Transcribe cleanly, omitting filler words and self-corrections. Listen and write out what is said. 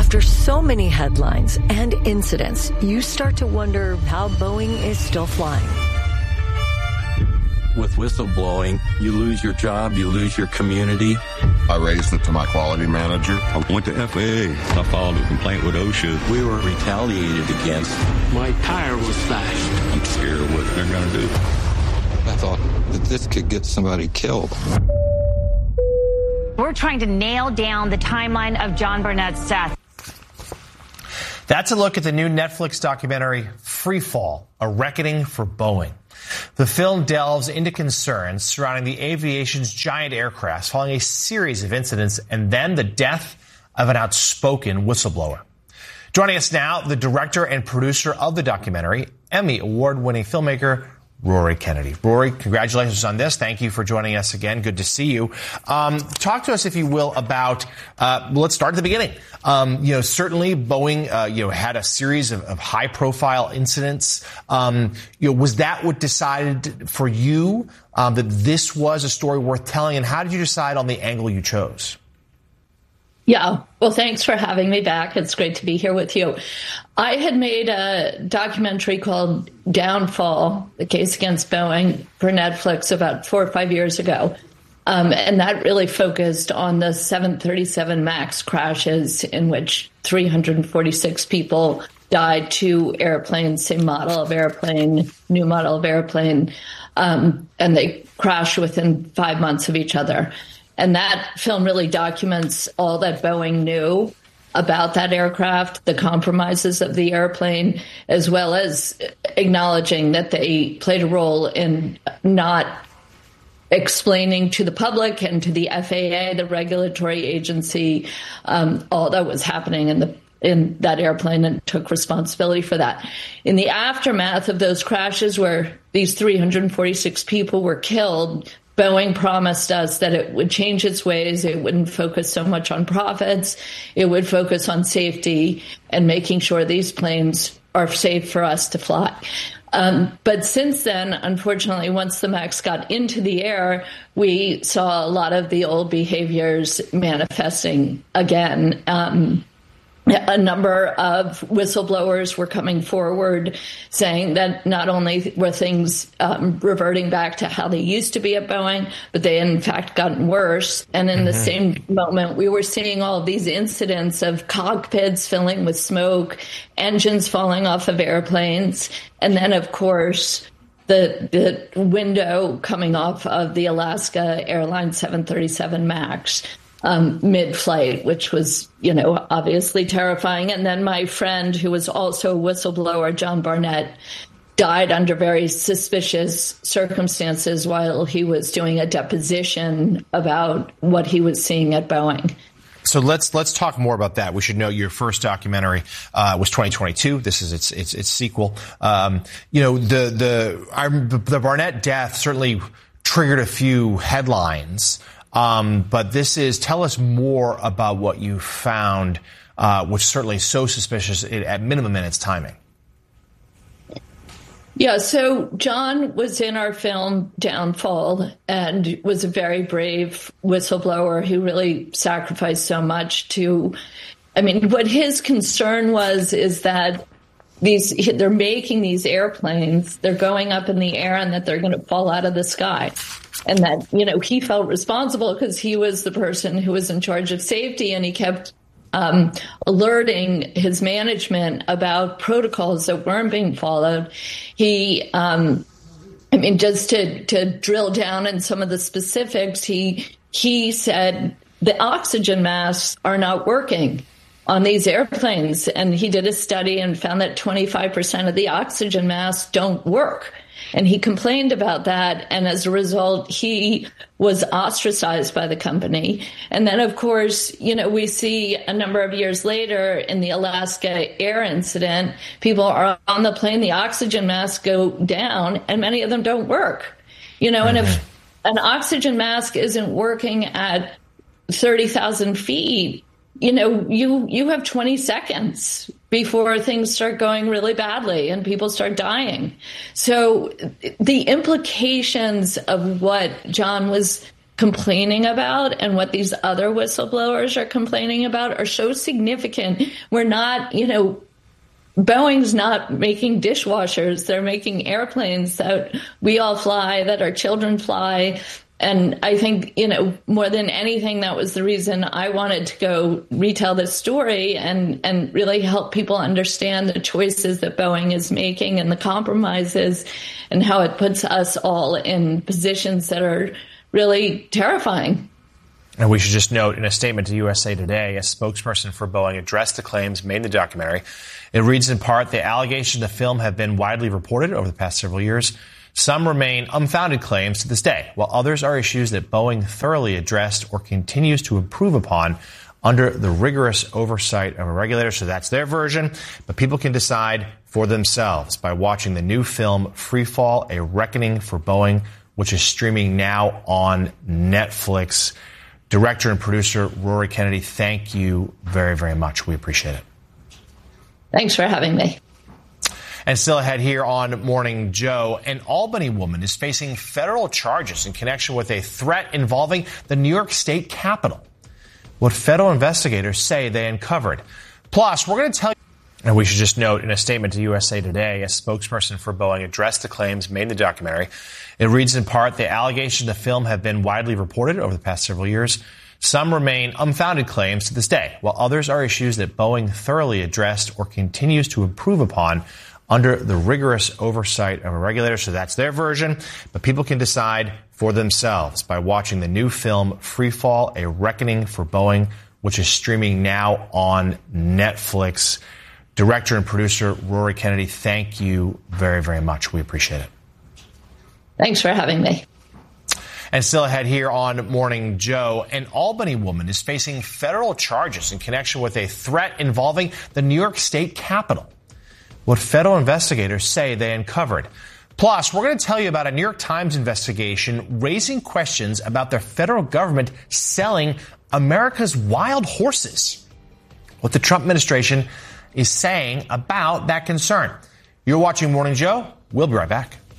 After so many headlines and incidents, you start to wonder how Boeing is still flying. With whistleblowing, you lose your job, you lose your community. I raised it to my quality manager. I went to FAA. I filed a complaint with OSHA. We were retaliated against. My tire was slashed. I'm scared of what they're going to do. I thought that this could get somebody killed. We're trying to nail down the timeline of John Burnett's death. That's a look at the new Netflix documentary, Freefall, A Reckoning for Boeing. The film delves into concerns surrounding the aviation's giant aircrafts following a series of incidents and then the death of an outspoken whistleblower. Joining us now, the director and producer of the documentary, Emmy Award-winning filmmaker Rory Kennedy. Rory, congratulations on this. Thank you for joining us again. Good to see you. Talk to us, if you will, about, let's start at the beginning. Certainly Boeing, had a series of high profile incidents. Was that what decided for you, that this was a story worth telling? And how did you decide on the angle you chose? Yeah, well, thanks for having me back. It's great to be here with you. I had made a documentary called Downfall, the case against Boeing, for Netflix about 4 or 5 years ago. And that really focused on the 737 MAX crashes in which 346 people died, 2 airplanes, same model of airplane, new model of airplane, and they crashed within 5 months of each other. And that film really documents all that Boeing knew about that aircraft, the compromises of the airplane, as well as acknowledging that they played a role in not explaining to the public and to the FAA, the regulatory agency, all that was happening in that airplane, and took responsibility for that. In the aftermath of those crashes where these 346 people were killed, Boeing promised us that it would change its ways. It wouldn't focus so much on profits. It would focus on safety and making sure these planes are safe for us to fly. But since then, unfortunately, once the MAX got into the air, we saw a lot of the old behaviors manifesting again. A number of whistleblowers were coming forward saying that not only were things reverting back to how they used to be at Boeing, but they in fact gotten worse. And in the same moment, we were seeing all of these incidents of cockpits filling with smoke, engines falling off of airplanes, and then, of course, the window coming off of the Alaska Airlines 737 MAX. Mid-flight, which was, obviously terrifying. And then my friend, who was also a whistleblower, John Barnett, died under very suspicious circumstances while he was doing a deposition about what he was seeing at Boeing. So let's talk more about that. We should note your first documentary was 2022. This is its sequel. The Barnett death certainly triggered a few headlines. But tell us more about what you found, which certainly is so suspicious, at minimum in its timing. Yeah, so John was in our film Downfall and was a very brave whistleblower who really sacrificed so much what his concern is that they're making these airplanes, they're going up in the air and that they're going to fall out of the sky. And that, he felt responsible because he was the person who was in charge of safety, and he kept alerting his management about protocols that weren't being followed. He, just to drill down in some of the specifics, he said the oxygen masks are not working on these airplanes. And he did a study and found that 25% of the oxygen masks don't work. And he complained about that. And as a result, he was ostracized by the company. And then, of course, we see a number of years later in the Alaska Air incident, people are on the plane, the oxygen masks go down, and many of them don't work. And if an oxygen mask isn't working at 30,000 feet, you have 20 seconds before things start going really badly and people start dying. So the implications of what John was complaining about and what these other whistleblowers are complaining about are so significant. We're not, Boeing's not making dishwashers. They're making airplanes that we all fly, that our children fly. And I think, more than anything, that was the reason I wanted to go retell this story and really help people understand the choices that Boeing is making and the compromises and how it puts us all in positions that are really terrifying. And we should just note, in a statement to USA Today, a spokesperson for Boeing addressed the claims made in the documentary. It reads in part, the allegations of the film have been widely reported over the past several years. Some remain unfounded claims to this day, while others are issues that Boeing thoroughly addressed or continues to improve upon under the rigorous oversight of a regulator. So that's their version, but people can decide for themselves by watching the new film Freefall, A Reckoning for Boeing, which is streaming now on Netflix. Director and producer Rory Kennedy, thank you very, very much. We appreciate it. Thanks for having me. And still ahead here on Morning Joe, an Albany woman is facing federal charges in connection with a threat involving the New York State Capitol. What federal investigators say they uncovered. Plus, we're going to tell you. And we should just note, in a statement to USA Today, a spokesperson for Boeing addressed the claims made in the documentary. It reads in part, the allegations of the film have been widely reported over the past several years. Some remain unfounded claims to this day, while others are issues that Boeing thoroughly addressed or continues to improve upon under the rigorous oversight of a regulator. So that's their version, but people can decide for themselves by watching the new film Freefall, A Reckoning for Boeing, which is streaming now on Netflix. Director and producer Rory Kennedy, thank you very, very much. We appreciate it. Thanks for having me. And still ahead here on Morning Joe, an Albany woman is facing federal charges in connection with a threat involving the New York State Capitol. What federal investigators say they uncovered. Plus, we're going to tell you about a New York Times investigation raising questions about the federal government selling America's wild horses. What the Trump administration is saying about that concern. You're watching Morning Joe. We'll be right back.